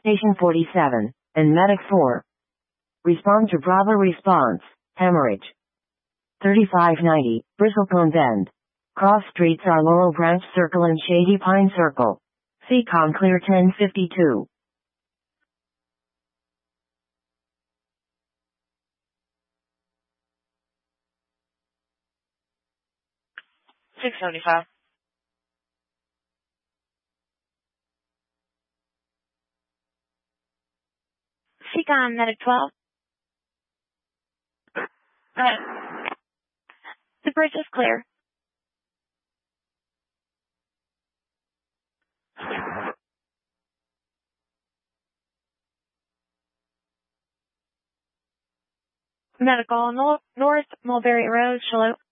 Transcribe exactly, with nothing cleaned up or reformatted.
Station forty-seven, and Medic four. Respond to Bravo response, hemorrhage. thirty-five ninety, Bristlecone Bend. Cross streets are Laurel Branch Circle and Shady Pine Circle. Seacon clear ten fifty-two. six seventy-five. Seacon, Medic twelve. Alright. The bridge is clear. Medical, nor- North Mulberry Road, Shallow.